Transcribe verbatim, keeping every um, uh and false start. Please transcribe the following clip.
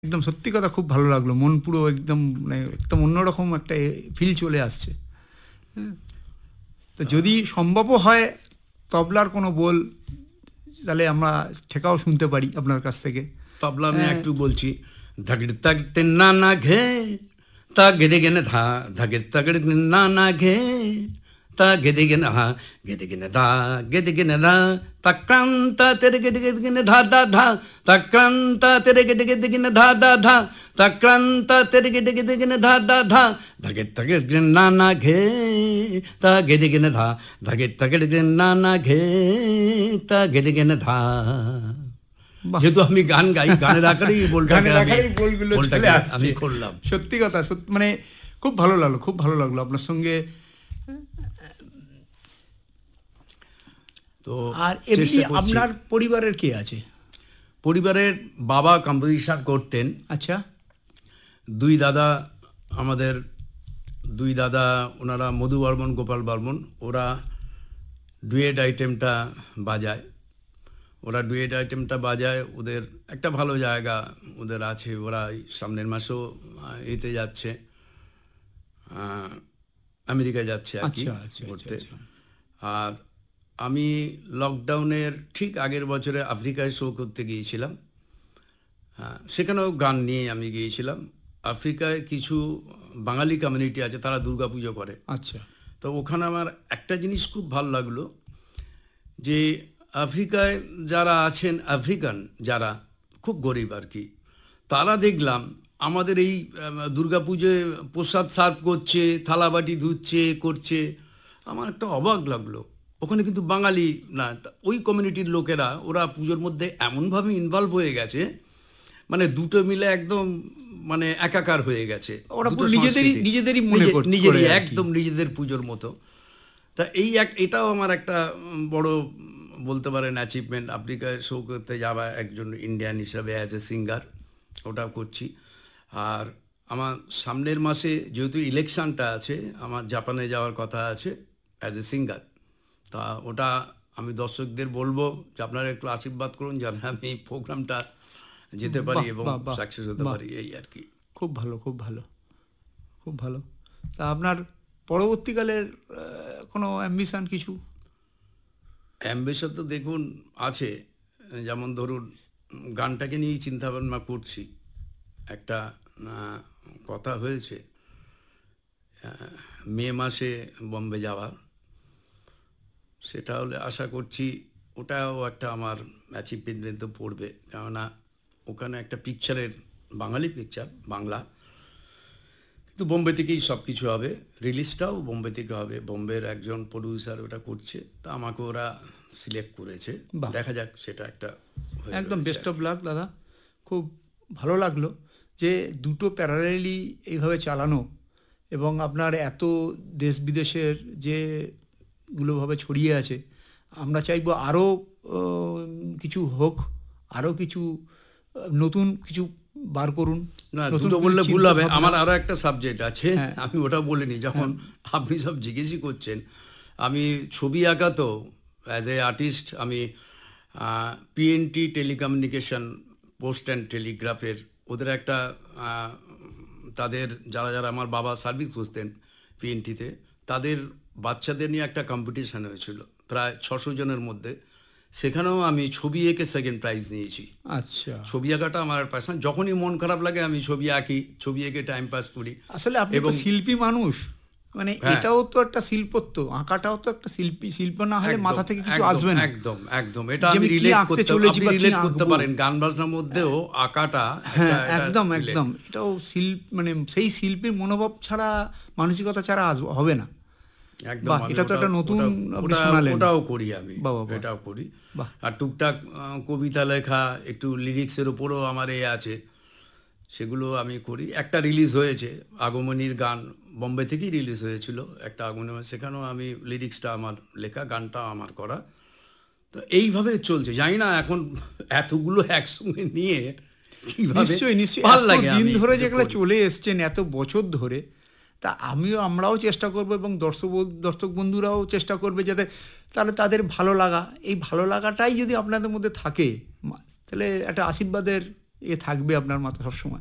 একদম সত্যি কথা, খুব ভালো লাগলো, মন পুরো একদম মানে একদম অন্যরকম একটা ফিল চলে আসছে। তো যদি সম্ভবও হয় তবলার কোনো বোল, তাহলে আমরা ঠেকাও শুনতে পারি আপনার কাছ থেকে। তবলা আমি একটু বলছি, ধাগড় তাগড়ে না না ঘে তা গেদে গেনে ধা ধাগড় তাগড়ে না না ঘে তা গেদে গেনে হা গেদে গেনে ধা গেদে গেনে ধা তাক্রান্তা তেরে গেদে গেদে গেনে ধা ধা ধা তাক্রান্তা তেরে গেদে গেদে গেনে ধা ধা ধা তাক্রান্তা তেরে গেদে গেদে গেনে ধা ধা ধা ধাগড় তাগড়ে না না ঘে তা গেদে গেনে ধা ধাগড় তাগড়ে না না ঘে তা গেদে গেনে ধা। যেহেতু আমি গান গাই, গানের আকারেই বলগুলো চলে আসছে, আমি করলাম। সত্যি কথা, মানে খুব ভালো লাগলো, খুব ভালো লাগলো আপনার সঙ্গে। তো আর এমনি আপনার পরিবারের কে আছে? পরিবারের বাবা কম্পোজিশন করতেন। আচ্ছা। দুই দাদা, আমাদের দুই দাদা, ওনারা মধু বর্মন, গোপাল বর্মন, ওরা ডুয়েট আইটেমটা বাজায়। ওরা ডুয়েট আইটেমটা বাজায়, ওদের একটা ভালো জায়গা ওদের আছে। ওরা সামনের মাসেও এতে যাচ্ছে, আমেরিকা যাচ্ছে আর কি করতে। আর আমি লকডাউনের ঠিক আগের বছরে আফ্রিকায় শো করতে গিয়েছিলাম, সেখানেও গান নিয়ে আমি গিয়েছিলাম। আফ্রিকায় কিছু বাঙালি কমিউনিটি আছে, তারা দুর্গা পুজো করে। আচ্ছা। তো ওখানে আমার একটা জিনিস খুব ভালো লাগলো, যে আফ্রিকায় যারা আছেন, আফ্রিকান যারা খুব গরিব আর কি, তারা দেখলাম আমাদের এই দুর্গাপুজোয় প্রসাদ সার্ভ করছে, থালাবাটি ধুচ্ছে, করছে। আমার একটা অবাক লাগলো, ওখানে কিন্তু বাঙালি না, ওই কমিউনিটির লোকেরা, ওরা পুজোর মধ্যে এমনভাবে ইনভলভ হয়ে গেছে, মানে দুটো মিলে একদম মানে একাকার হয়ে গেছে। নিজেদেরই নিজেদেরই মনে করছে, নিজেরই একদম নিজেদের পুজোর মতো। তা এই এক এটাও আমার একটা বড় বলতে পারেন অ্যাচিভমেন্ট, আফ্রিকায় শো করতে যাওয়া একজন ইন্ডিয়ান হিসাবে অ্যাজ এ সিঙ্গার, ওটাও করছি। আর আমার সামনের মাসে যেহেতু ইলেকশনটা আছে, আমার জাপানে যাওয়ার কথা আছে অ্যাজ এ সিঙ্গার। তা ওটা আমি দর্শকদের বলবো যে আপনারা একটু আশীর্বাদ করুন যেন আমি প্রোগ্রামটা যেতে পারি এবং সাকসেস হতে পারি, এই আর কি। খুব ভালো, খুব ভালো, খুব ভালো। তা আপনার পরবর্তীকালের কোনো অ্যাম্বিশন কিছু? অ্যাম্বিশন তো দেখুন আছে, যেমন ধরুন গানটাকে নিয়েই চিন্তাভাবনা করছি। একটা কথা হয়েছে মে মাসে বম্বে যাওয়ার, সেটা হলে আশা করছি ওটাও একটা আমার অ্যাচিভমেন্টে পড়বে, কেননা ওখানে একটা পিকচারের, বাঙালি পিকচার, বাংলা, কিন্তু বোম্বে থেকেই সব কিছু হবে, রিলিজটাও বোম্বে থেকে হবে। বোম্বের একজন প্রডিউসার ওটা করছে, তা আমাকে ওরা সিলেক্ট করেছে, দেখা যাক সেটা একটা। একদম বেস্ট অফ লাক দাদা, খুব ভালো লাগলো যে দুটো প্যারালালি এইভাবে চালানো, এবং আপনার এত দেশ বিদেশের যেগুলোভাবে ছড়িয়ে আছে, আমরা চাইবো আরও কিছু হোক, আরও কিছু নতুন কিছু বার করুন। না, দুটো বললে ভুল হবে, আমার আরও একটা সাবজেক্ট আছে, আমি ওটা বলিনি। যখন আপনি সব জিজ্ঞেসই করছেন, আমি ছবি আঁকা তো অ্যাজ এ আর্টিস্ট, আমি পিএনটি টেলিকমিউনিকেশন, পোস্ট অ্যান্ড টেলিগ্রাফের, ওদের একটা, তাদের যারা যারা আমার বাবা সার্ভিস করতেন পিএনটিতে, তাদের বাচ্চাদের নিয়ে একটা কম্পিটিশান হয়েছিল প্রায় ছশো জনের মধ্যে, সেখানেও আমি ছবি এঁকে সেকেন্ড প্রাইজ নিয়েছি। আচ্ছা। ছবি আঁকাটা আমার প্যাশন, যখনই মন খারাপ লাগে আমি ছবি আঁকি, ছবি এঁকে টাইম পাস করি। আসলে আপনি তো শিল্পী মানুষ, মানে এটাও তো একটা শিল্পত্ব, আঁকাটাও তো একটা শিল্পী, শিল্প না হলে মাথা থেকে কিছু আসবে না। একদম একদম, এটা আমি রিলেট করতে চলেছি, রিলেট করতে পারেন, গান বাজনার মধ্যেও আঁকাটা, হ্যাঁ একদম একদম, এটাও শিল্প, মানে সেই শিল্পীর মনোভাব ছাড়া, মানসিকতা ছাড়া আসবে হবে না। একদম, এটা তো একটা নতুন, ওটাও করি আমি, এটাও করি। আর টুকটাক কবিতা লেখা, একটু লিরিক্সের উপরও আমার এ আছে, সেগুলো আমি করি। একটা রিলিজ হয়েছে আগমনীর গান, বম্বে থেকেই রিলিজ হয়েছিল একটা আগমনী, সেখানেও আমি লিরিক্সটা আমার লেখা, গানটা আমার করা। তো এইভাবে চলছে, জানি না এখন এতগুলো একসঙ্গে নিয়ে কিভাবে, নিশ্চয়ই নিশ্চয়ই ভালো লাগে দিন ধরে যেগুলো চলে এসছেন এত বছর ধরে। তা আমিও, আমরাও চেষ্টা করব, এবং দর্শক দর্শক বন্ধুরাও চেষ্টা করবে যাতে তাহলে তাদের ভালো লাগা, এই ভালো লাগাটাই যদি আপনাদের মধ্যে থাকে, তাহলে একটা আশীর্বাদের এ থাকবে আপনার মাথা সবসময়।